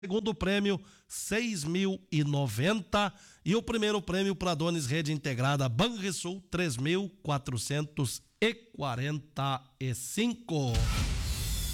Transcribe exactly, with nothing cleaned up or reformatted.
Segundo prêmio, seis mil e noventa. E o primeiro prêmio para Dones Rede Integrada Banrisul, três mil quatrocentos e quarenta e cinco.